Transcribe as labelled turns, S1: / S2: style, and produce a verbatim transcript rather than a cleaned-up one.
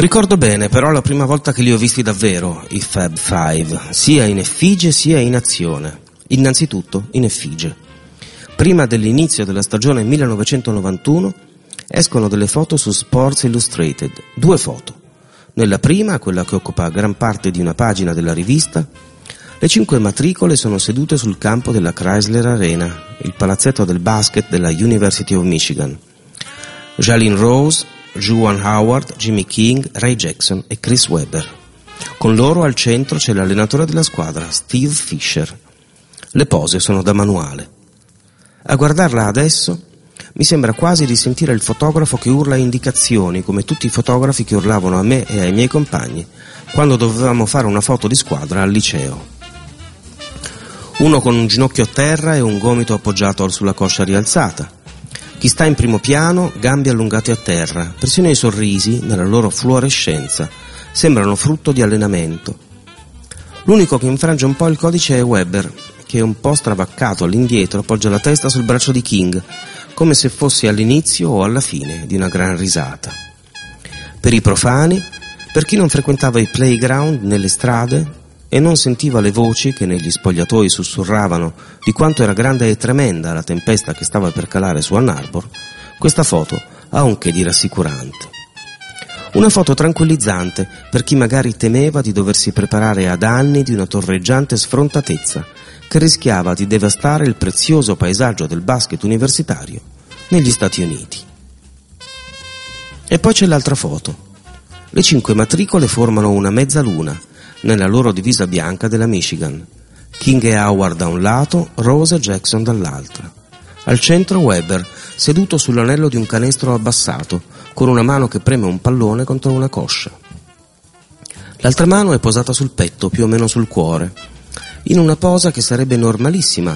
S1: Ricordo bene però la prima volta che li ho visti davvero, i Fab Five, sia in effigie sia in azione. Innanzitutto in effigie. Prima dell'inizio della stagione millenovecentonovantuno escono delle foto su Sports Illustrated, due foto. Nella prima, quella che occupa gran parte di una pagina della rivista, le cinque matricole sono sedute sul campo della Chrysler Arena, il palazzetto del basket della University of Michigan. Jalen Rose, Juwan Howard, Jimmy King, Ray Jackson e Chris Webber. Con loro al centro c'è l'allenatore della squadra, Steve Fisher. Le pose sono da manuale. A guardarla adesso mi sembra quasi di sentire il fotografo che urla indicazioni, come tutti i fotografi che urlavano a me e ai miei compagni quando dovevamo fare una foto di squadra al liceo. Uno con un ginocchio a terra e un gomito appoggiato sulla coscia rialzata. Chi sta in primo piano, gambe allungate a terra, persino i sorrisi, nella loro fluorescenza, sembrano frutto di allenamento. L'unico che infrange un po' il codice è Webber, che un po' stravaccato all'indietro appoggia la testa sul braccio di King, come se fosse all'inizio o alla fine di una gran risata. Per i profani, per chi non frequentava i playground nelle strade e non sentiva le voci che negli spogliatoi sussurravano di quanto era grande e tremenda la tempesta che stava per calare su Ann Arbor, questa foto ha un che di rassicurante. Una foto tranquillizzante per chi magari temeva di doversi preparare ad anni di una torreggiante sfrontatezza che rischiava di devastare il prezioso paesaggio del basket universitario negli Stati Uniti. E poi c'è l'altra foto. Le cinque matricole formano una mezzaluna nella loro divisa bianca della Michigan. King e Howard da un lato, Rose e Jackson dall'altra. Al centro Webber, seduto sull'anello di un canestro abbassato, con una mano che preme un pallone contro una coscia. L'altra mano è posata sul petto, più o meno sul cuore, in una posa che sarebbe normalissima